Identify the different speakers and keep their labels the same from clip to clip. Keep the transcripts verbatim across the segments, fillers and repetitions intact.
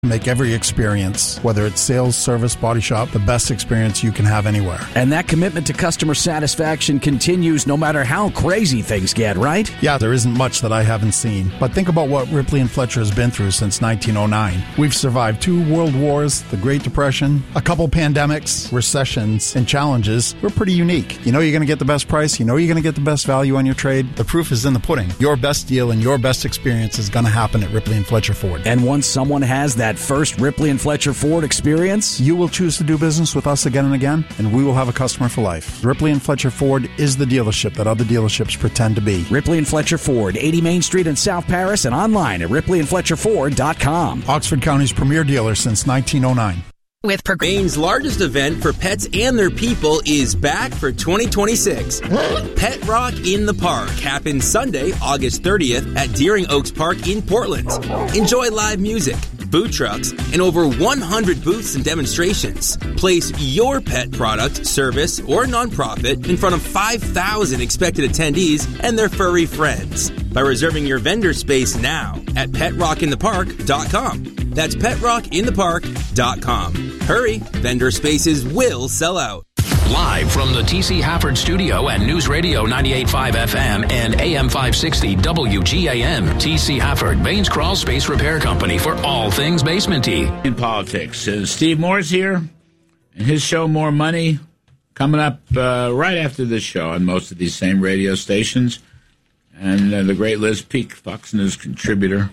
Speaker 1: Make every experience, whether it's sales, service, body shop, the best experience you can have anywhere.
Speaker 2: And that commitment to customer satisfaction continues no matter how crazy things get, right?
Speaker 1: Yeah, there isn't much that I haven't seen. But think about what Ripley and Fletcher has been through since nineteen oh nine. We've survived two world wars, the Great Depression, a couple pandemics, recessions, and challenges. We're pretty unique. You know you're going to get the best price. You know you're going to get the best value on your trade. The proof is in the pudding. Your best deal and your best experience is going to happen at Ripley and Fletcher Ford.
Speaker 2: And once someone has that first Ripley and Fletcher Ford experience,
Speaker 1: you will choose to do business with us again and again, and we will have a customer for life. Ripley and Fletcher Ford is the dealership that other dealerships pretend to be.
Speaker 2: Ripley and Fletcher Ford, eighty Main Street in South Paris, and online at ripley and fletcher ford dot com.
Speaker 1: Oxford County's premier dealer since nineteen oh nine.
Speaker 3: With Prog- Maine's largest event for pets and their people is back for twenty twenty-six. Pet Rock in the Park happens Sunday, August thirtieth at Deering Oaks Park in Portland. Enjoy live music, food trucks, and over one hundred booths and demonstrations. Place your pet product, service, or nonprofit in front of five thousand expected attendees and their furry friends by reserving your vendor space now at pet rock in the park dot com. That's pet rock in the park dot com. Hurry, vendor spaces will sell out.
Speaker 4: Live from the T C Hafford Studio and News Radio ninety-eight point five F M and A M five sixty W G A M. T C Hafford, Baines Crawl Space Repair Company for all things basement-y.
Speaker 5: In politics, uh, Steve Moore's here, and his show, More Money, coming up uh, right after this show on most of these same radio stations. And uh, the great Liz Peek, Fox News contributor.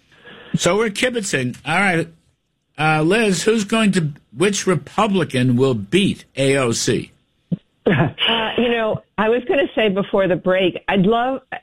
Speaker 5: So we're kibitzing. All right. Uh, Liz, who's going to, which Republican will beat A O C?
Speaker 6: Uh, you know, I was going to say before the break, I'd love, uh,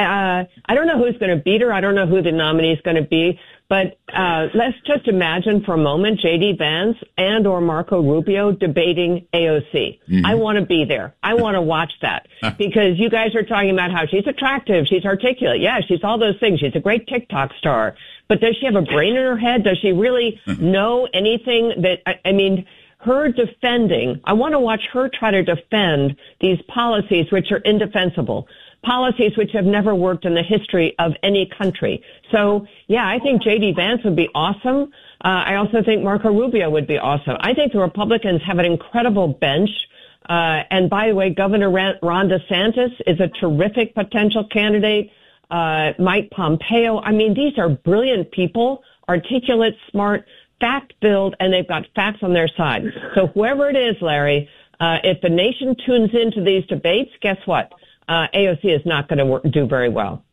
Speaker 6: I don't know who's going to beat her. I don't know who the nominee is going to be. But uh, let's just imagine for a moment J D. Vance and or Marco Rubio debating A O C. Mm-hmm. I want to be there. I want to watch that because you guys are talking about how she's attractive, she's articulate. Yeah, she's all those things. She's a great TikTok star. But does she have a brain in her head? Does she really know anything that, I, I mean, her defending, I want to watch her try to defend these policies which are indefensible, policies which have never worked in the history of any country. So, yeah, I think J D. Vance would be awesome. Uh, I also think Marco Rubio would be awesome. I think the Republicans have an incredible bench. Uh, and by the way, Governor Ron DeSantis is a terrific potential candidate. Uh, Mike Pompeo. I mean, these are brilliant people, articulate, smart, fact-filled, and they've got facts on their side. So whoever it is, Larry, uh, if the nation tunes into these debates, guess what? Uh, A O C is not going to do very well.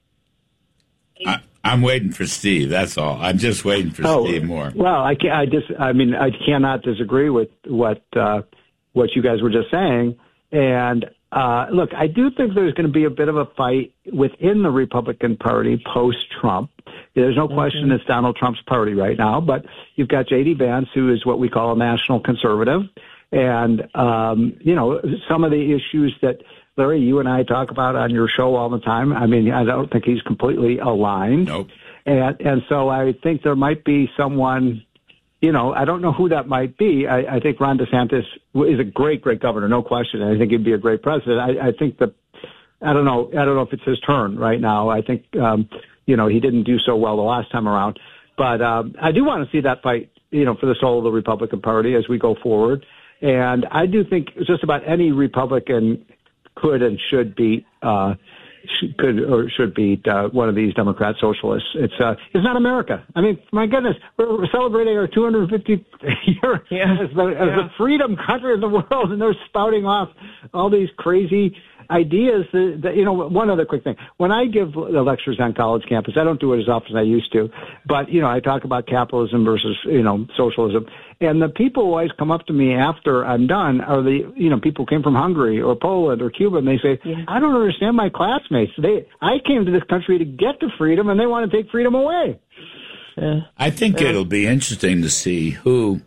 Speaker 5: I, I'm waiting for Steve. That's all. I'm just waiting for
Speaker 7: oh,
Speaker 5: Steve Moore.
Speaker 7: Well, I can I just. I mean, I cannot disagree with what uh, what you guys were just saying. And uh, look, I do think there's going to be a bit of a fight within the Republican Party post-Trump. There's no question mm-hmm. it's Donald Trump's party right now, but you've got J D. Vance, who is what we call a national conservative. And, um, you know, some of the issues that, Larry, you and I talk about on your show all the time, I mean, I don't think he's completely aligned.
Speaker 5: Nope.
Speaker 7: And, and so I think there might be someone, you know, I don't know who that might be. I, I think Ron DeSantis is a great, great governor, no question. I think he'd be a great president. I, I think that, I don't know, I don't know if it's his turn right now. I think, um, you know, he didn't do so well the last time around. But um, I do want to see that fight, you know, for the soul of the Republican Party as we go forward. And I do think just about any Republican could and should beat, uh, could or should beat uh, one of these Democrat socialists. It's uh, it's not America. I mean, my goodness, we're, we're celebrating our two hundred fiftieth year
Speaker 6: yeah.
Speaker 7: as, the, as
Speaker 6: yeah.
Speaker 7: the freedom country in the world, and they're spouting off all these crazy ideas that, that, you know, one other quick thing. When I give lectures on college campus, I don't do it as often as I used to, but, you know, I talk about capitalism versus, you know, socialism. And the people who always come up to me after I'm done are the, you know, people who came from Hungary or Poland or Cuba, and they say, yeah. I don't understand my classmates. They, I came to this country to get to freedom, and they want to take freedom away.
Speaker 6: Yeah.
Speaker 5: I think
Speaker 6: yeah.
Speaker 5: it'll be interesting to see who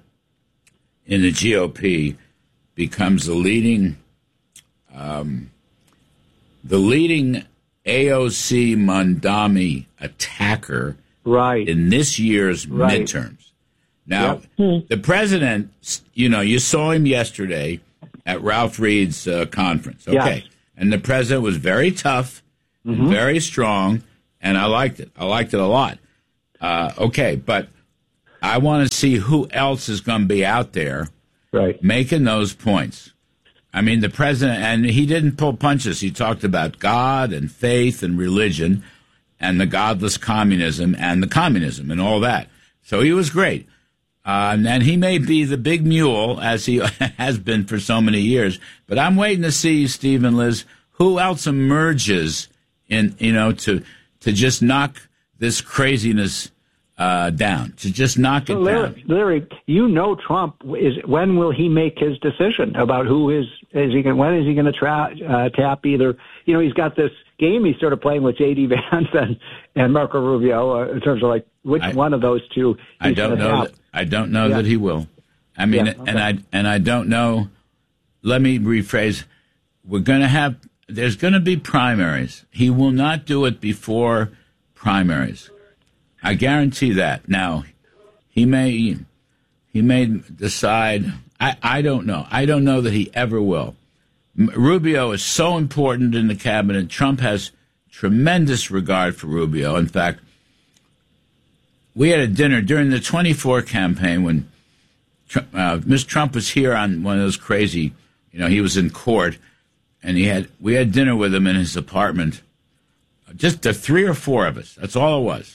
Speaker 5: in the G O P becomes the leading um, the leading A O C Mondami attacker
Speaker 7: right.
Speaker 5: in this year's
Speaker 7: right.
Speaker 5: midterms. Now,
Speaker 7: yep.
Speaker 5: the president, you know, you saw him yesterday at Ralph Reed's uh, conference, okay? Yes. And the president was very tough, mm-hmm. very strong, and I liked it. I liked it a lot. Uh, okay, but I want to see who else is going to be out there
Speaker 7: right.
Speaker 5: making those points. I mean, the president, and he didn't pull punches. He talked about God and faith and religion and the godless communism and the communism and all that. So he was great. Uh, and he may be the big mule, as he has been for so many years. But I'm waiting to see, Steve and Liz, who else emerges in, you know, to to just knock this craziness uh, down, to just knock
Speaker 7: so
Speaker 5: it
Speaker 7: Larry,
Speaker 5: down.
Speaker 7: Larry, you know, Trump is. When will he make his decision about who is is he? When is he going to tra- uh, tap either? You know, he's got this game he's sort of playing with J D Vance and and Marco Rubio uh, in terms of like which
Speaker 5: I,
Speaker 7: one of those two. He's
Speaker 5: I don't know. That, I don't know yeah. that he will. I mean, yeah, okay. and I and I don't know. Let me rephrase. We're going to have. There's going to be primaries. He will not do it before primaries. I guarantee that. Now, he may he may decide. I, I don't know. I don't know that he ever will. Rubio is so important in the cabinet. Trump has tremendous regard for Rubio. In fact, we had a dinner during the twenty-four campaign when uh, Mister Trump was here on one of those crazy, you know, he was in court, and he had we had dinner with him in his apartment. Just the three or four of us. That's all it was.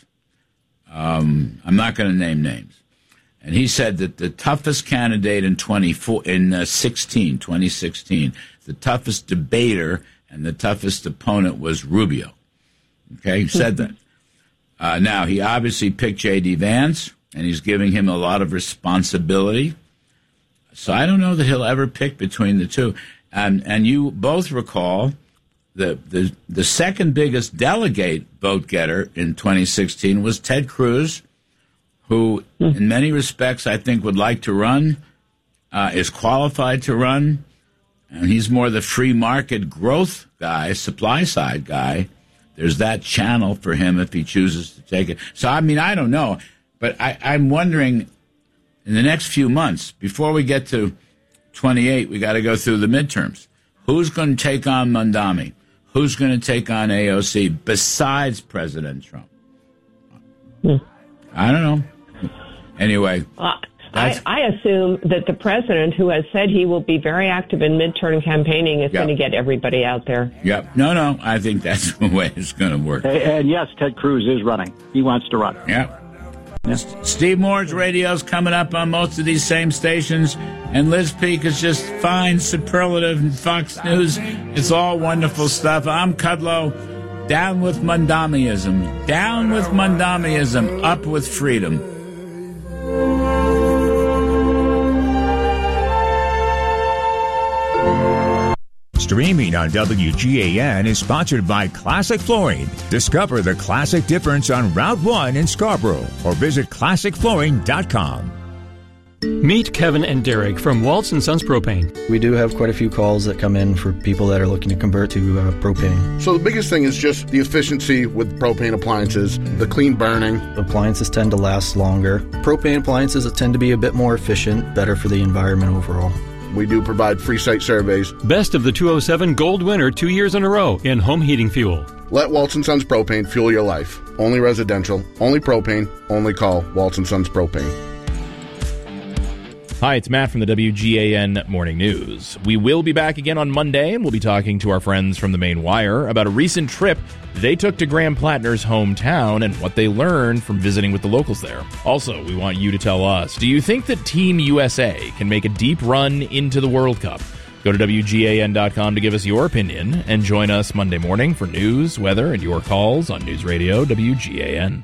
Speaker 5: Um, I'm not going to name names. And he said that the toughest candidate in twenty-four in uh, sixteen, twenty sixteen, the toughest debater and the toughest opponent was Rubio. Okay, he said that. Uh, now, he obviously picked J D Vance, and he's giving him a lot of responsibility. So I don't know that he'll ever pick between the two. And and you both recall the the the second biggest delegate vote getter in twenty sixteen was Ted Cruz, who in many respects I think would like to run, uh, is qualified to run, and he's more the free market growth guy, supply side guy. There's that channel for him if he chooses to take it. So, I mean, I don't know. But I, I'm wondering, in the next few months, before we get to twenty-eight, we got to go through the midterms. Who's going to take on Mondami? Who's going to take on A O C besides President Trump? Hmm. I don't know. Anyway.
Speaker 6: Uh, I, I assume that the president, who has said he will be very active in midterm campaigning, is
Speaker 5: yep.
Speaker 6: going to get everybody out there.
Speaker 5: Yep. No, no. I think that's the way it's going to work.
Speaker 7: And, and yes, Ted Cruz is running. He wants to run.
Speaker 5: Yep. Yeah. Steve Moore's radio's coming up on most of these same stations, and Liz Peek is just fine, superlative, and Fox News. It's all wonderful stuff. I'm Kudlow. Down with Mondamiism. Down with Mondamiism. Up with freedom.
Speaker 8: Streaming on W G A N is sponsored by Classic Flooring. Discover the classic difference on Route one in Scarborough or visit classic flooring dot com.
Speaker 9: Meet Kevin and Derek from Waltz and Sons Propane.
Speaker 10: We do have quite a few calls that come in for people that are looking to convert to uh, propane.
Speaker 11: So the biggest thing is just the efficiency with propane appliances, the clean burning.
Speaker 10: Appliances tend to last longer. Propane appliances tend to be a bit more efficient, better for the environment overall.
Speaker 11: We do provide free site surveys.
Speaker 9: Best of the two oh seven Gold winner two years in a row in home heating fuel.
Speaker 11: Let Waltz and Sons Propane fuel your life. Only residential, only propane, only call Waltz and Sons Propane.
Speaker 12: Hi, it's Matt from the W G A N Morning News. We will be back again on Monday, and we'll be talking to our friends from the Maine Wire about a recent trip they took to Graham Plattner's hometown and what they learned from visiting with the locals there. Also, we want you to tell us, do you think that Team U S A can make a deep run into the World Cup? Go to W G A N dot com to give us your opinion, and join us Monday morning for news, weather, and your calls on News Radio W G A N.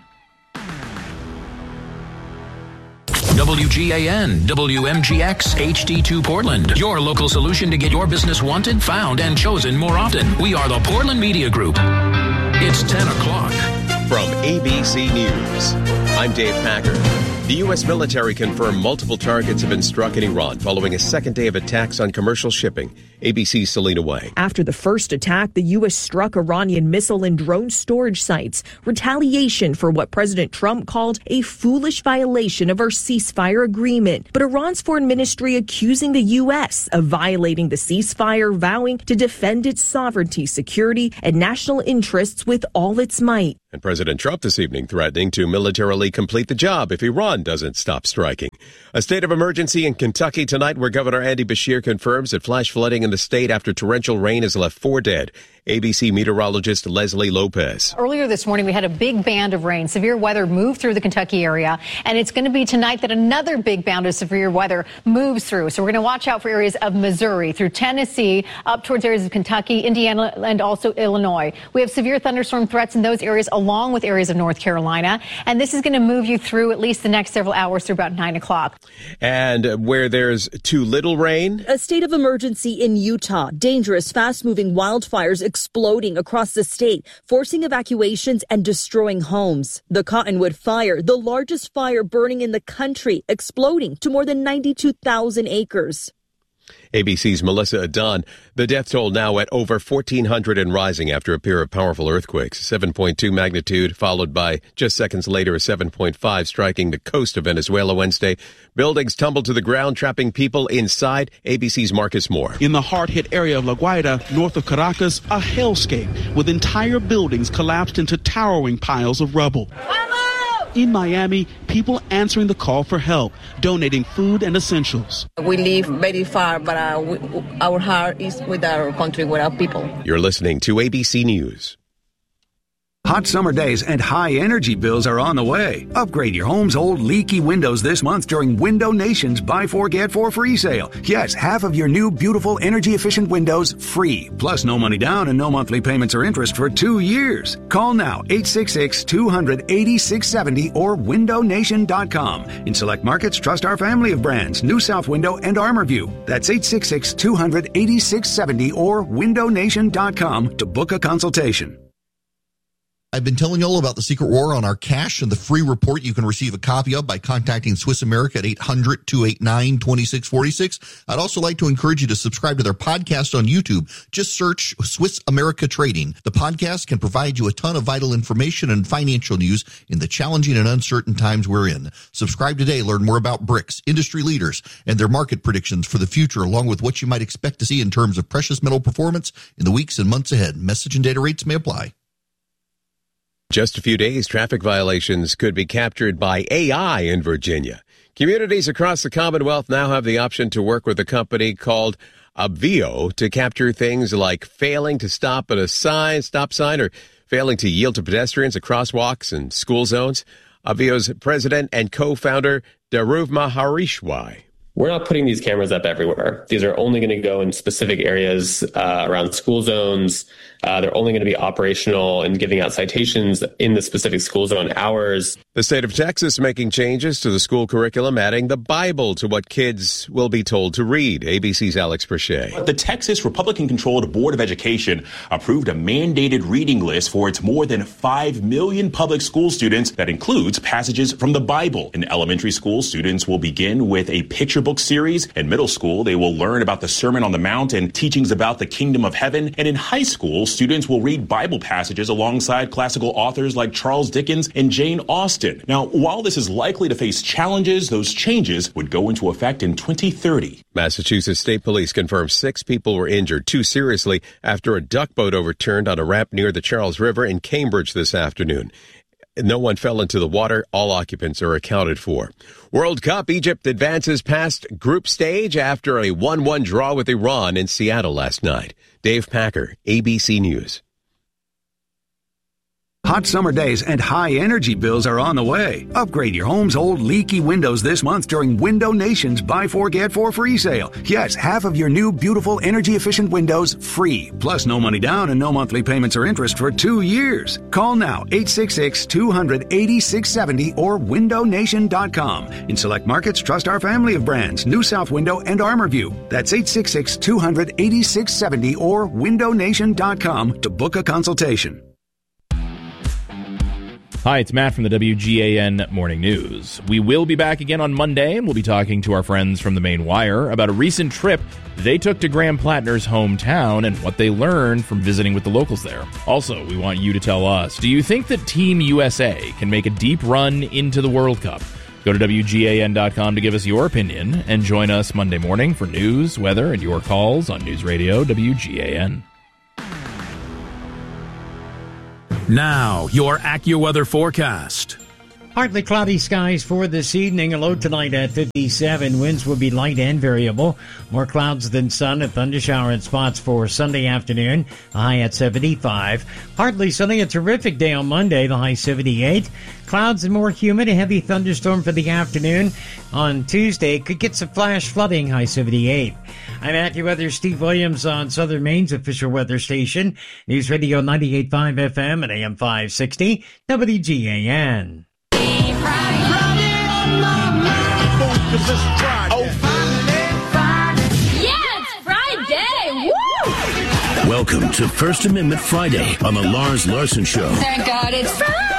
Speaker 4: W G A N, W M G X, H D two Portland. Your local solution to get your business wanted, found, and chosen more often. We are the Portland Media Group. It's ten o'clock.
Speaker 13: From A B C News, I'm Dave Packer. The U S military confirmed multiple targets have been struck in Iran following a second day of attacks on commercial shipping. A B C's Selena Wang.
Speaker 14: After the first attack, the U S struck Iranian missile and drone storage sites. Retaliation for what President Trump called a foolish violation of our ceasefire agreement. But Iran's foreign ministry accusing the U S of violating the ceasefire, vowing to defend its sovereignty, security, and national interests with all its might.
Speaker 13: And President Trump this evening threatening to militarily complete the job if Iran doesn't stop striking. A state of emergency in Kentucky tonight where Governor Andy Beshear confirms that flash flooding in the state after torrential rain has left four dead. A B C meteorologist Leslie Lopez.
Speaker 15: Earlier this morning, we had a big band of rain. Severe weather moved through the Kentucky area, and it's going to be tonight that another big band of severe weather moves through. So we're going to watch out for areas of Missouri, through Tennessee, up towards areas of Kentucky, Indiana, and also Illinois. We have severe thunderstorm threats in those areas, along with areas of North Carolina. And this is going to move you through at least the next several hours through about nine o'clock.
Speaker 13: And where there's too little rain?
Speaker 16: A state of emergency in Utah. Dangerous, fast-moving wildfires exploding across the state, forcing evacuations and destroying homes. The Cottonwood Fire, the largest fire burning in the country, exploding to more than ninety-two thousand acres.
Speaker 13: A B C's Melissa Adon. The death toll now at over fourteen hundred and rising after a pair of powerful earthquakes. seven point two magnitude, followed by just seconds later a seven point five striking the coast of Venezuela Wednesday. Buildings tumbled to the ground, trapping people inside. A B C's Marcus Moore.
Speaker 17: In the hard-hit area of La Guaira, north of Caracas, a hellscape with entire buildings collapsed into towering piles of rubble. In Miami, people answering the call for help, donating food and essentials.
Speaker 18: We live very far, but uh, we, our heart is with our country, with our people.
Speaker 13: You're listening to A B C News.
Speaker 19: Hot summer days and high energy bills are on the way. Upgrade your home's old leaky windows this month during Window Nation's Buy Four, Get Four free sale. Yes, half of your new beautiful energy efficient windows free. Plus no money down and no monthly payments or interest for two years. Call now eight six six, two hundred, eighty-six seventy or window nation dot com. In select markets, trust our family of brands, New South Window and ArmorView. That's eight six six, two hundred, eighty-six seventy or window nation dot com to book a consultation.
Speaker 20: I've been telling you all about the Secret War on our cash and the free report you can receive a copy of by contacting Swiss America at eight hundred, two eight nine, two six four six. I'd also like to encourage you to subscribe to their podcast on YouTube. Just search Swiss America Trading. The podcast can provide you a ton of vital information and financial news in the challenging and uncertain times we're in. Subscribe today. Learn more about BRICS, industry leaders, and their market predictions for the future, along with what you might expect to see in terms of precious metal performance in the weeks and months ahead. Message and data rates may apply.
Speaker 13: Just a few days, traffic violations could be captured by A I in Virginia. Communities across the Commonwealth now have the option to work with a company called Obvio to capture things like failing to stop at a sign, stop sign, or failing to yield to pedestrians at crosswalks and school zones. Obvio's president and co-founder, Dhruv Maharishwai.
Speaker 21: We're not putting these cameras up everywhere. These are only going to go in specific areas uh, around school zones. Uh, they're only going to be operational and giving out citations in the specific school zone hours.
Speaker 13: The state of Texas making changes to the school curriculum, adding the Bible to what kids will be told to read. A B C's Alex Perche.
Speaker 22: The Texas Republican-controlled Board of Education approved a mandated reading list for its more than five million public school students that includes passages from the Bible. In elementary school, students will begin with a picture book series. In middle school, they will learn about the Sermon on the Mount and teachings about the kingdom of heaven. And in high school, students will read Bible passages alongside classical authors like Charles Dickens and Jane Austen. Now, while this is likely to face challenges, those changes would go into effect in twenty thirty.
Speaker 13: Massachusetts State Police confirmed six people were injured, two seriously, after a duck boat overturned on a ramp near the Charles River in Cambridge this afternoon. No one fell into the water. All occupants are accounted for. World Cup, Egypt advances past group stage after a one one draw with Iran in Seattle last night. Dave Packer, A B C News.
Speaker 19: Hot summer days and high energy bills are on the way. Upgrade your home's old leaky windows this month during Window Nation's Buy Four, Get Four free sale. Yes, half of your new beautiful energy efficient windows free. Plus no money down and no monthly payments or interest for two years. Call now eight six six, two hundred, eighty-six seventy or window nation dot com. In select markets, trust our family of brands, New South Window and ArmorView. That's eight six six, two hundred, eighty-six seventy or window nation dot com to book a consultation.
Speaker 12: Hi, it's Matt from the W G A N Morning News. We will be back again on Monday, and we'll be talking to our friends from the Maine Wire about a recent trip they took to Graham Plattner's hometown and what they learned from visiting with the locals there. Also, we want you to tell us, do you think that Team U S A can make a deep run into the World Cup? Go to W G A N dot com to give us your opinion, and join us Monday morning for news, weather, and your calls on News Radio W G A N.
Speaker 1: Now, your AccuWeather forecast.
Speaker 2: Partly cloudy skies for this evening. A low tonight at fifty-seven. Winds will be light and variable. More clouds than sun. A thundershower in spots for Sunday afternoon. A high at seventy-five. Partly sunny. A terrific day on Monday. The high seventy-eight. Clouds and more humid. A heavy thunderstorm for the afternoon. On Tuesday, could get some flash flooding. High seventy-eight. I'm AccuWeather Steve Williams on Southern Maine's official weather station. News Radio ninety-eight point five F M and A M five sixty. W G A N.
Speaker 23: Welcome to First Amendment Friday on the Lars Larson Show.
Speaker 24: Thank God it's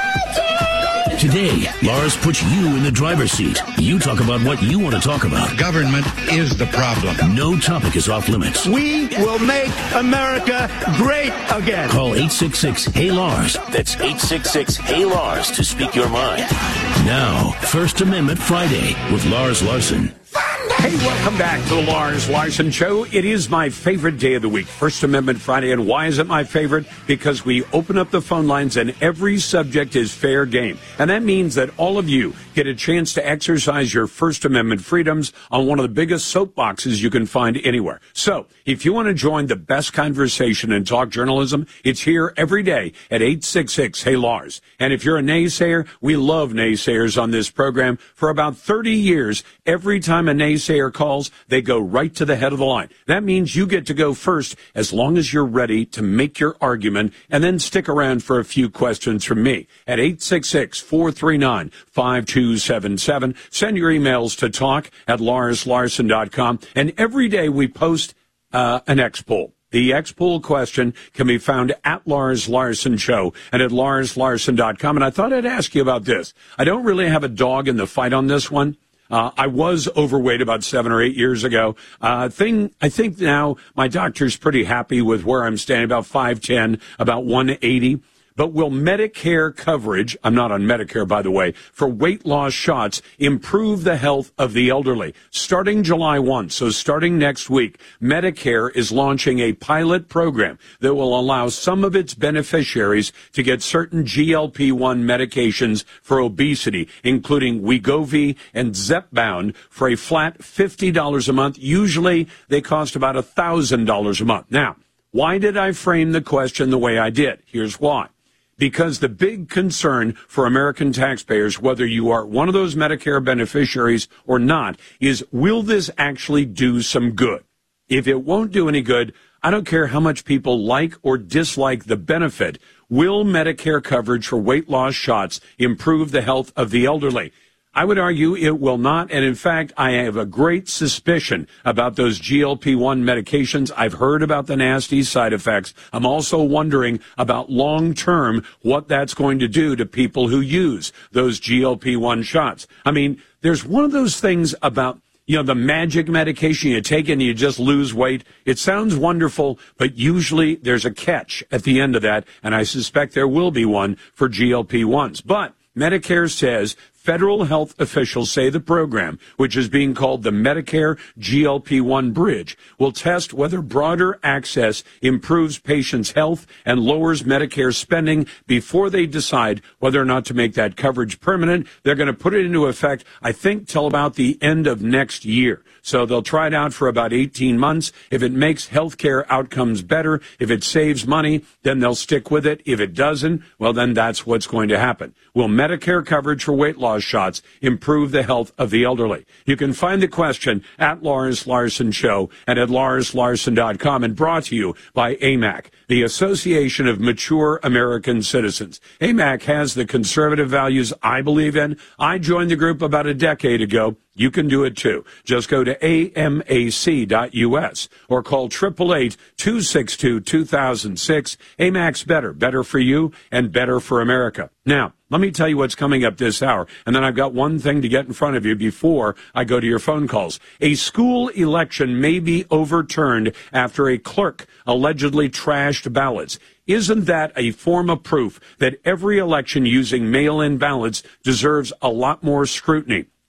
Speaker 24: Friday!
Speaker 23: Today, Lars puts you in the driver's seat. You talk about what you want to talk about.
Speaker 25: Government is the problem.
Speaker 23: No topic is off limits.
Speaker 25: We will make America great again.
Speaker 23: Call eight six six, H E Y, Lars. That's eight six six, H E Y, Lars to speak your mind. Now, First Amendment Friday with Lars Larson.
Speaker 26: Hey, welcome back to the Lars Larson Show. It is my favorite day of the week, First Amendment Friday. And why is it my favorite? Because we open up the phone lines and every subject is fair game. And that means that all of you get a chance to exercise your First Amendment freedoms on one of the biggest soapboxes you can find anywhere. So, if you want to join the best conversation in talk journalism, it's here every day at eight six six, H E Y, Lars. And if you're a naysayer, we love naysayers on this program. For about thirty years, every time a naysayer calls, they go right to the head of the line. That means you get to go first as long as you're ready to make your argument, and then stick around for a few questions from me at eight six six, four three nine, five two seven seven. Send your emails to talk at lars larson dot com. And every day we post uh, an X-poll. The X-poll question can be found at Lars Larson Show and at lars larson dot com. And I thought I'd ask you about this. I don't really have a dog in the fight on this one. Uh, I was overweight about seven or eight years ago. Uh, thing, I think now my doctor's pretty happy with where I'm standing, about five ten, about one eighty. But will Medicare coverage, I'm not on Medicare, by the way, for weight loss shots improve the health of the elderly? Starting July first, so starting next week, Medicare is launching a pilot program that will allow some of its beneficiaries to get certain G L P one medications for obesity, including Wegovy and Zepbound, for a flat fifty dollars a month. Usually they cost about one thousand dollars a month. Now, why did I frame the question the way I did? Here's why. Because the big concern for American taxpayers, whether you are one of those Medicare beneficiaries or not, is will this actually do some good? If it won't do any good, I don't care how much people like or dislike the benefit. Will Medicare coverage for weight loss shots improve the health of the elderly? I would argue it will not, and in fact, I have a great suspicion about those G L P one medications. I've heard about the nasty side effects. I'm also wondering about long-term what that's going to do to people who use those G L P one shots. I mean, there's one of those things about, you know, the magic medication you take and you just lose weight. It sounds wonderful, but usually there's a catch at the end of that, and I suspect there will be one for G L P ones. But Medicare says federal health officials say the program, which is being called the Medicare G L P one Bridge, will test whether broader access improves patients' health and lowers Medicare spending before they decide whether or not to make that coverage permanent. They're going to put it into effect, I think, till about the end of next year. So they'll try it out for about eighteen months. If it makes healthcare outcomes better, if it saves money, then they'll stick with it. If it doesn't, well, then that's what's going to happen. Will Medicare coverage for weight loss shots improve the health of the elderly? You can find the question at Lars Larson Show and at lars larson dot com, and brought to you by A M A C, the Association of Mature American Citizens. A M A C has the conservative values I believe in. I joined the group about a decade ago. You can do it too. Just go to A M A C dot U S or call eight eight eight, two six two, two thousand six. A M A C's better. Better for you and better for America. Now, let me tell you what's coming up this hour, and then I've got one thing to get in front of you before I go to your phone calls. A school election may be overturned after a clerk allegedly trashed ballots. Isn't that a form of proof that every election using mail-in ballots deserves a lot more scrutiny?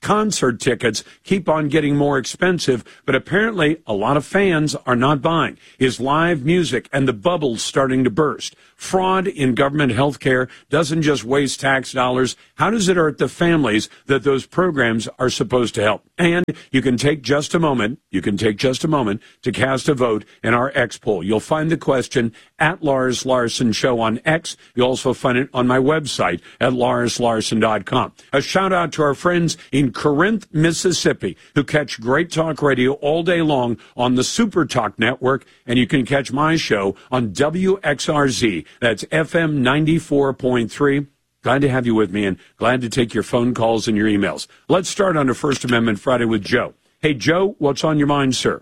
Speaker 26: Concert tickets keep on getting more expensive, but apparently a lot of fans are not buying. Is live music and the bubbles starting to burst? Fraud in government health care doesn't just waste tax dollars. How does it hurt the families that those programs are supposed to help? And you can take just a moment, you can take just a moment to cast a vote in our X poll. You'll find the question at Lars Larson Show on X. You'll also find it on my website at lars larson dot com. A shout out to our friends in Corinth, Mississippi, who catch Great Talk Radio all day long on the Super Talk Network, and you can catch my show on W X R Z. That's F M ninety-four point three. Glad to have you with me and glad to take your phone calls and your emails. Let's start on a First Amendment Friday with Joe. Hey, Joe, what's on your mind, sir?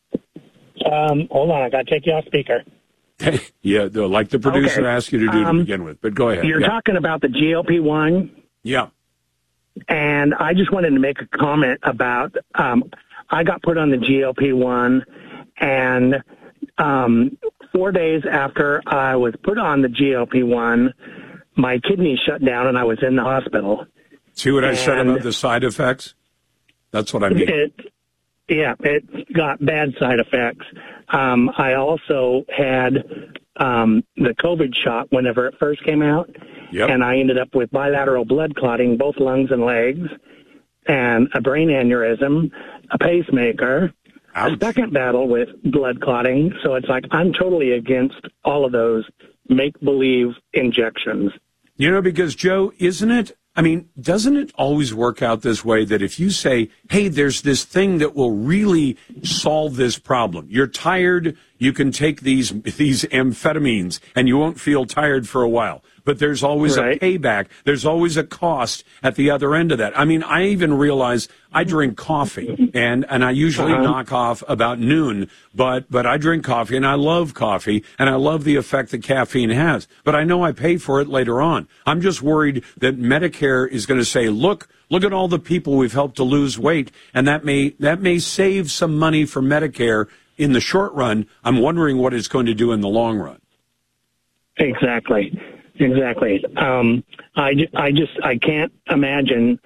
Speaker 3: Um, hold on, I got to take you off speaker.
Speaker 26: Hey, yeah, like the producer
Speaker 3: Okay.
Speaker 26: asked you to do
Speaker 3: Um,
Speaker 26: to begin with, but go ahead.
Speaker 3: You're
Speaker 26: yeah.
Speaker 3: talking about the G L P one.
Speaker 26: Yeah.
Speaker 3: And I just wanted to make a comment about, um, I got put on the G L P one, and um, four days after I was put on the G L P one, my kidneys shut down and I was in the hospital.
Speaker 26: See what I said
Speaker 3: And
Speaker 26: about the side effects? That's what I mean.
Speaker 3: It, yeah, it got bad side effects. Um, I also had um, the COVID shot whenever it first came out.
Speaker 26: Yep.
Speaker 3: And I ended up with bilateral blood clotting, both lungs and legs, and a brain aneurysm, a pacemaker, Ouch. a second battle with blood clotting. So it's like I'm totally against all of those make-believe injections.
Speaker 26: You know, because, Joe, isn't it? I mean, doesn't it always work out this way that if you say, hey, there's this thing that will really solve this problem. You're tired, you can take these these amphetamines and you won't feel tired for a while. But there's always right. a payback. There's always a cost at the other end of that. I mean, I even realize I drink coffee, and, and I usually uh-huh. knock off about noon, but, but I drink coffee, and I love coffee, and I love the effect that caffeine has. But I know I pay for it later on. I'm just worried that Medicare is going to say, look, look at all the people we've helped to lose weight, and that may that may save some money for Medicare in the short run. I'm wondering what it's going to do in the long run.
Speaker 3: Exactly. Exactly. Um, I, I just, I can't imagine,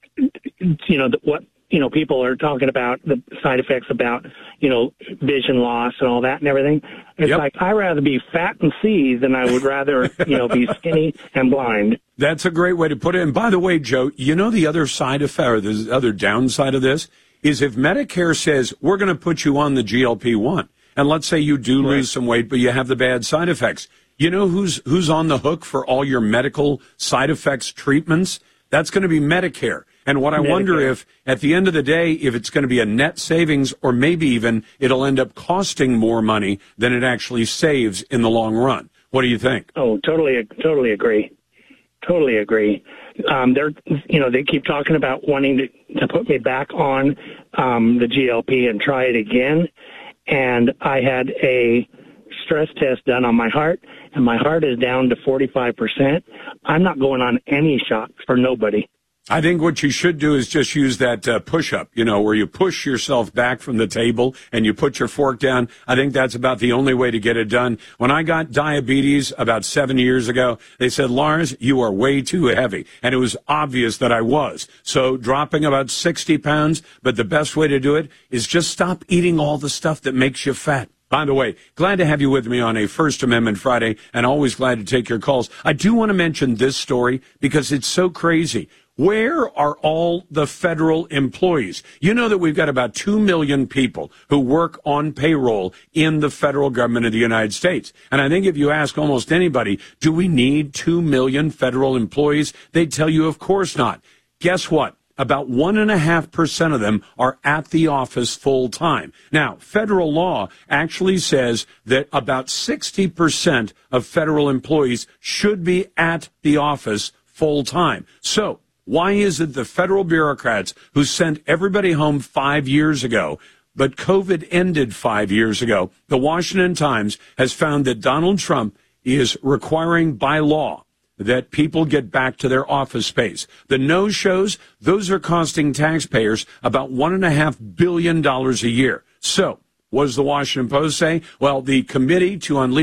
Speaker 3: you know, what, you know, people are talking about the side effects about, you know, vision loss and all that and everything. It's yep. like, I'd rather be fat and see than I would rather, you know, be skinny and blind.
Speaker 26: That's a great way to put it. And by the way, Joe, you know, the other side effect, or the other downside of this is if Medicare says, we're going to put you on the G L P one, and let's say you do right. lose some weight, but you have the bad side effects. You know who's who's on the hook for all your medical side effects treatments? That's going to be Medicare. And what I Medicare. wonder if, at the end of the day, if it's going to be a net savings, or maybe even it'll end up costing more money than it actually saves in the long run. What do you think?
Speaker 3: Oh, totally, totally agree. Totally agree. Um, they're, you know, they keep talking about wanting to, to put me back on um, the G L P and try it again. And I had a stress test done on my heart, and my heart is down to forty-five percent. I'm not going on any shots for nobody.
Speaker 26: I think what you should do is just use that uh, push-up, you know, where you push yourself back from the table and you put your fork down. I think that's about the only way to get it done. When I got diabetes about seven years ago, they said, Lars, you are way too heavy. And it was obvious that I was. So dropping about sixty pounds, but the best way to do it is just stop eating all the stuff that makes you fat. By the way, glad to have you with me on a First Amendment Friday, and always glad to take your calls. I do want to mention this story because it's so crazy. Where are all the federal employees? You know that we've got about two million people who work on payroll in the federal government of the United States. And I think if you ask almost anybody, do we need two million federal employees? They'd tell you, of course not. Guess what? About one and a half percent of them are at the office full time. Now, federal law actually says that about sixty percent of federal employees should be at the office full time. So why is it the federal bureaucrats who sent everybody home five years ago, but COVID ended five years ago, the Washington Times has found that Donald Trump is requiring by law that people get back to their office space. The no-shows, those are costing taxpayers about one and a half billion dollars a year. So, what does the Washington Post say? Well, the committee to unleash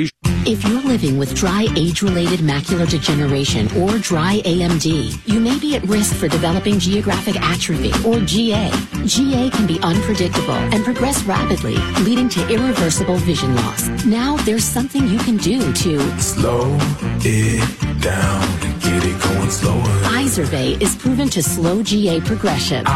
Speaker 5: If you're living with dry age-related macular degeneration or dry A M D, you may be at risk for developing geographic atrophy or G A. G A can be unpredictable and progress rapidly, leading to irreversible vision loss. Now there's something you can do to
Speaker 6: slow it down and get it going slower.
Speaker 5: Izervay is proven to slow G A progression.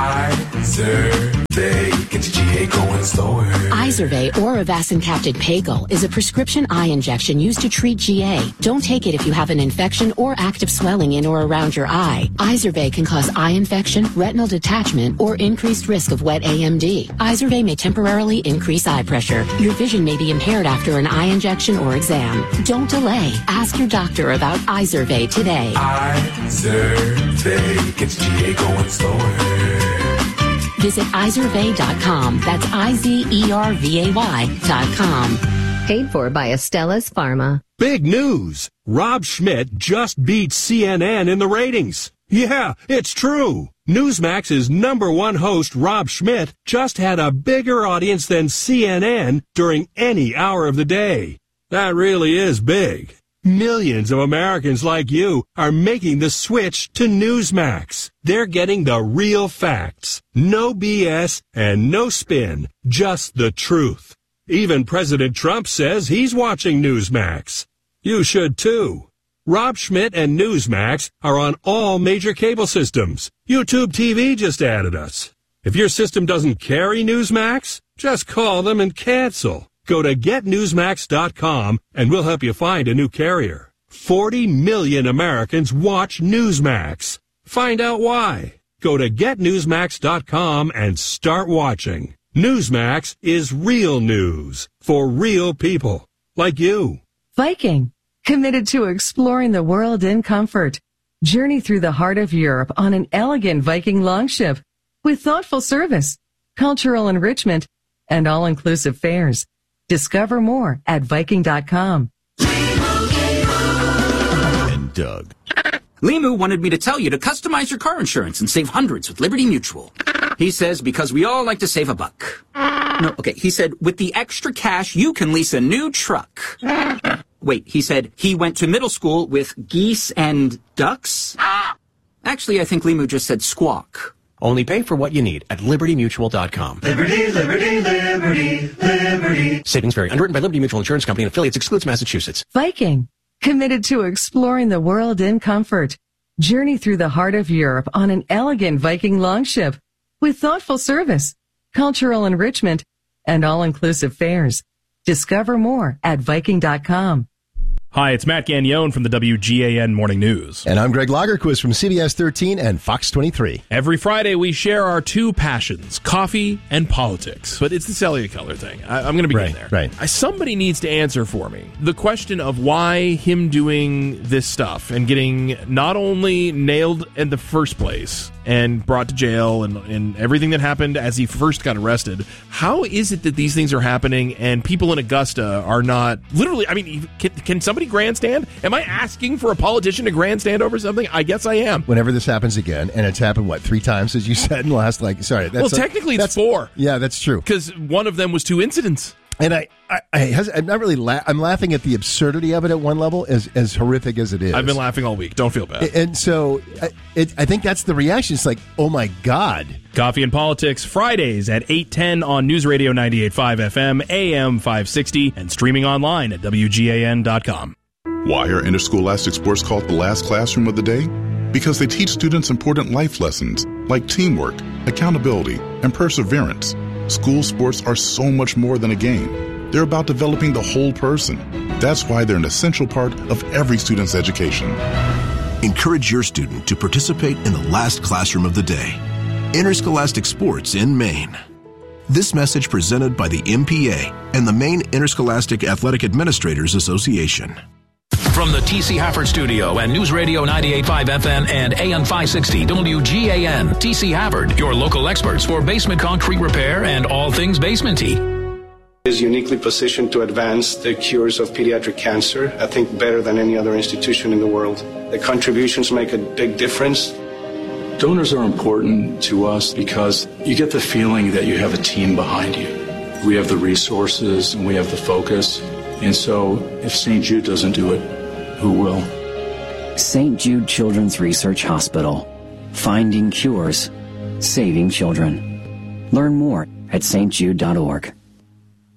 Speaker 6: Izervay gets G A going slower.
Speaker 5: Izervay or avacincaptad pegol is a prescription eye injection used to treat G A. Don't take it if you have an infection or active swelling in or around your eye. Izervay can cause eye infection, retinal detachment, or increased risk of wet A M D. Izervay may temporarily increase eye pressure. Your vision may be impaired after an eye injection or exam. Don't delay. Ask your doctor about Izervay today.
Speaker 6: Izervay gets G A going slower.
Speaker 5: Visit Izervay dot com. That's I Z E R V A Y dot com.
Speaker 7: Paid for by Astellas Pharma.
Speaker 8: Big news! Rob Schmidt just beat C N N in the ratings. Yeah, it's true. Newsmax's number one host, Rob Schmidt, just had a bigger audience than C N N during any hour of the day. That really is big. Millions of Americans like you are making the switch to Newsmax. They're getting the real facts. No B S and no spin. Just the truth. Even President Trump says he's watching Newsmax. You should too. Rob Schmidt and Newsmax are on all major cable systems. YouTube T V just added us. If your system doesn't carry Newsmax, just call them and cancel. Go to get newsmax dot com and we'll help you find a new carrier. forty million Americans watch Newsmax. Find out why. Go to get newsmax dot com and start watching. Newsmax is real news for real people like you.
Speaker 9: Viking, committed to exploring the world in comfort. Journey through the heart of Europe on an elegant Viking longship with thoughtful service, cultural enrichment, and all-inclusive fares. Discover more at Viking dot com.
Speaker 10: And Doug. Limu wanted me to tell you to customize your car insurance and save hundreds with Liberty Mutual. He says because we all like to save a buck. No, okay, he said with the extra cash you can lease a new truck. Wait, he said he went to middle school with geese and ducks? Actually, I think Limu just said squawk.
Speaker 27: Only pay for what you need at liberty mutual dot com.
Speaker 28: Liberty, Liberty, Liberty, Liberty.
Speaker 27: Savings vary. Underwritten by Liberty Mutual Insurance Company and affiliates. Excludes Massachusetts.
Speaker 9: Viking, committed to exploring the world in comfort. Journey through the heart of Europe on an elegant Viking longship with thoughtful service, cultural enrichment, and all-inclusive fares. Discover more at Viking dot com.
Speaker 12: Hi, it's Matt Gagnon from the W G A N Morning News.
Speaker 29: And I'm Greg Lagerquist from C B S thirteen and Fox twenty-three.
Speaker 12: Every Friday, we share our two passions, coffee and politics. But it's the cellular color thing. I, I'm going to begin
Speaker 29: right,
Speaker 12: there.
Speaker 29: Right.
Speaker 12: I, somebody needs to answer for me the question of why him doing this stuff and getting not only nailed in the first place and brought to jail and, and everything that happened as he first got arrested, how is it that these things are happening and people in Augusta are not literally, I mean, can, can somebody grandstand? Am I asking for a politician to grandstand over something? I guess I am.
Speaker 29: Whenever this happens again, and it's happened, what, three times, as you said, in the last, like, sorry. That's
Speaker 12: well,
Speaker 29: a,
Speaker 12: technically
Speaker 29: that's,
Speaker 12: it's four.
Speaker 29: Yeah, that's true.
Speaker 12: Because one of them was two incidents.
Speaker 29: And I, I, I has, I'm not really, la- I'm laughing at the absurdity of it at one level, as as horrific as it is.
Speaker 12: I've been laughing all week. Don't feel bad.
Speaker 29: And so, I, it, I think that's the reaction. It's like, oh my God.
Speaker 12: Coffee and Politics, Fridays at eight ten on News Radio ninety-eight point five F M, A M five sixty, and streaming online at W G A N dot com.
Speaker 30: Why are interscholastic sports called the last classroom of the day? Because they teach students important life lessons like teamwork, accountability, and perseverance. School sports are so much more than a game. They're about developing the whole person. That's why they're an essential part of every student's education.
Speaker 31: Encourage your student to participate in the last classroom of the day. Interscholastic Sports in Maine. This message presented by the M P A and the Maine Interscholastic Athletic Administrators Association.
Speaker 4: From the T C Hafford Studio and News Radio ninety-eight point five F M and A M five sixty W G A N, T C Hafford, your local experts for basement concrete repair and all things basementy.
Speaker 32: Is uniquely positioned to advance the cures of pediatric cancer, I think better than any other institution in the world. The contributions make a big difference.
Speaker 33: Donors are important to us because you get the feeling that you have a team behind you. We have the resources and we have the focus. And so if Saint Jude doesn't do it, who will?
Speaker 1: Saint Jude Children's Research Hospital. Finding cures. Saving children. Learn more at s t jude dot org.